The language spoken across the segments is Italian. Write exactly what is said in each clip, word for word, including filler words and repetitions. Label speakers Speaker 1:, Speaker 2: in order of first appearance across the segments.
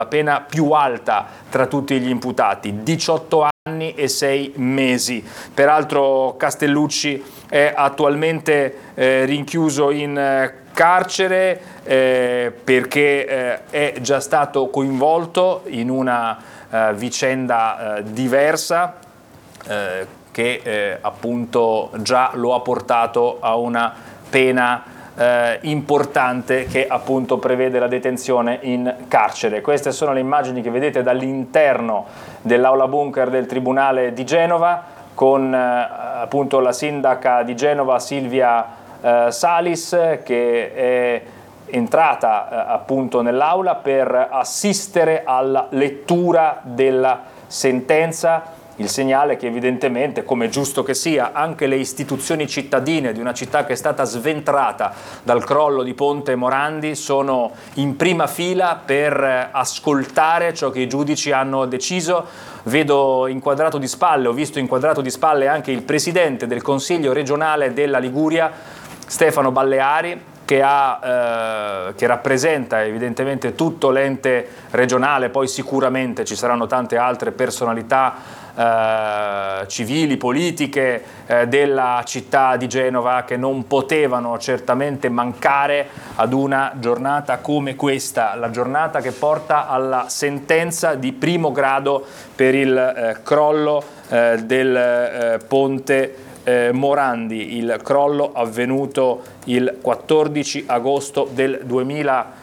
Speaker 1: la pena più alta tra tutti gli imputati, diciotto anni e sei mesi. Peraltro Castellucci è attualmente eh, rinchiuso in eh, carcere eh, perché eh, è già stato coinvolto in una eh, vicenda eh, diversa eh, che eh, appunto già lo ha portato a una pena Eh, importante che appunto prevede la detenzione in carcere. Queste sono le immagini che vedete dall'interno dell'aula bunker del Tribunale di Genova, con eh, appunto la sindaca di Genova Silvia eh, Salis, che è entrata eh, appunto nell'aula per assistere alla lettura della sentenza. Il segnale che evidentemente, come giusto che sia, anche le istituzioni cittadine di una città che è stata sventrata dal crollo di Ponte Morandi sono in prima fila per ascoltare ciò che i giudici hanno deciso. Vedo inquadrato di spalle, ho visto inquadrato di spalle anche il presidente del Consiglio regionale della Liguria, Stefano Balleari, che, ha, eh, che rappresenta evidentemente tutto l'ente regionale. Poi sicuramente ci saranno tante altre personalità Eh, civili, politiche eh, della città di Genova che non potevano certamente mancare ad una giornata come questa, la giornata che porta alla sentenza di primo grado per il eh, crollo eh, del eh, ponte eh, Morandi, il crollo avvenuto il quattordici agosto del duemiladiciotto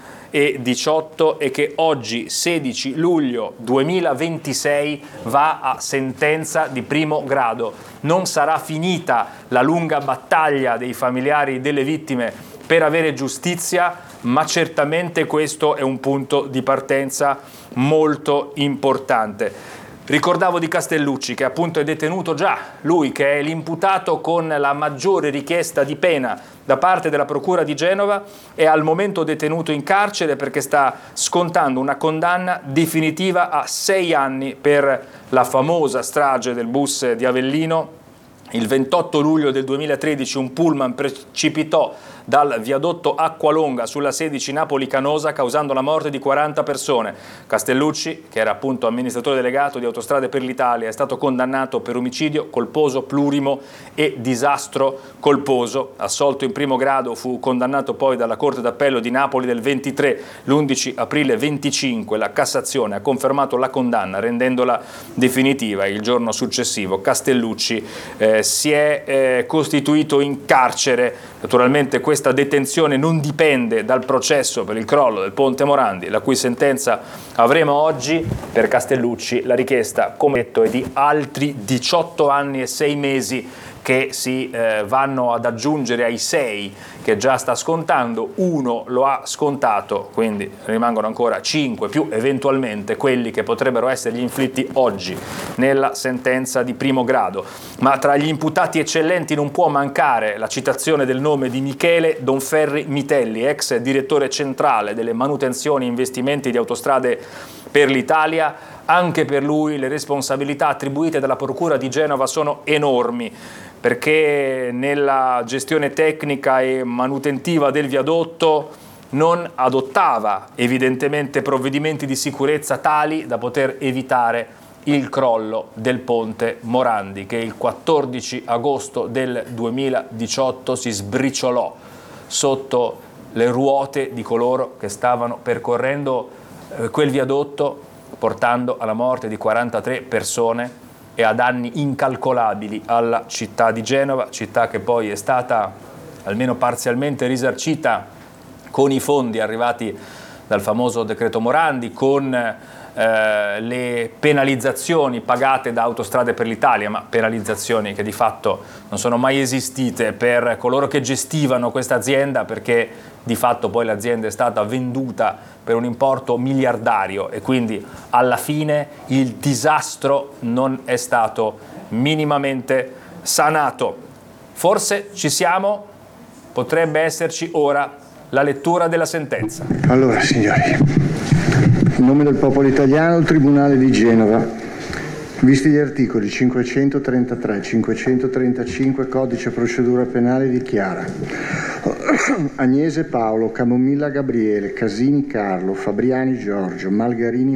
Speaker 1: e che oggi, sedici luglio duemilaventisei, va a sentenza di primo grado. Non sarà finita la lunga battaglia dei familiari delle vittime per avere giustizia, ma certamente questo è un punto di partenza molto importante. Ricordavo di Castellucci, che appunto è detenuto già, lui che è l'imputato con la maggiore richiesta di pena da parte della Procura di Genova, è al momento detenuto in carcere perché sta scontando una condanna definitiva a sei anni per la famosa strage del bus di Avellino. Il ventotto luglio del duemilatredici un pullman precipitò dal viadotto Acqualonga sulla sedici Napoli-Canosa, causando la morte di quaranta persone. Castellucci, che era appunto amministratore delegato di Autostrade per l'Italia, è stato condannato per omicidio colposo plurimo e disastro colposo. Assolto in primo grado, fu condannato poi dalla Corte d'Appello di Napoli del ventitré. L'undici aprile venticinque la Cassazione ha confermato la condanna, rendendola definitiva. Il giorno successivo Castellucci eh, si è eh, costituito in carcere. Naturalmente questa detenzione non dipende dal processo per il crollo del Ponte Morandi, la cui sentenza avremo oggi. Per Castellucci la richiesta, come detto, è di altri diciotto anni e sei mesi che si eh, vanno ad aggiungere ai sei che già sta scontando. Uno lo ha scontato, quindi rimangono ancora cinque, più eventualmente quelli che potrebbero essergli inflitti oggi nella sentenza di primo grado. Ma tra gli imputati eccellenti non può mancare la citazione del nome di Michele Donferri Mitelli, ex direttore centrale delle manutenzioni e investimenti di Autostrade per l'Italia. Anche per lui le responsabilità attribuite dalla Procura di Genova sono enormi, perché nella gestione tecnica e manutentiva del viadotto non adottava evidentemente provvedimenti di sicurezza tali da poter evitare il crollo del ponte Morandi, che il quattordici agosto del duemiladiciotto si sbriciolò sotto le ruote di coloro che stavano percorrendo eh, quel viadotto, portando alla morte di quarantatré persone e a danni incalcolabili alla città di Genova, città che poi è stata almeno parzialmente risarcita con i fondi arrivati dal famoso decreto Morandi, con eh, le penalizzazioni pagate da Autostrade per l'Italia, ma penalizzazioni che di fatto non sono mai esistite per coloro che gestivano questa azienda, perché di fatto poi l'azienda è stata venduta per un importo miliardario e quindi alla fine il disastro non è stato minimamente sanato. Forse ci siamo, potrebbe esserci ora la lettura della sentenza.
Speaker 2: Allora, signori, in nome del popolo italiano, il Tribunale di Genova, visti gli articoli cinquecentotrentatré, cinquecentotrentacinque Codice Procedura Penale, dichiara: Agnese Paolo, Camomilla Gabriele, Casini Carlo, Fabriani Giorgio, Malgarini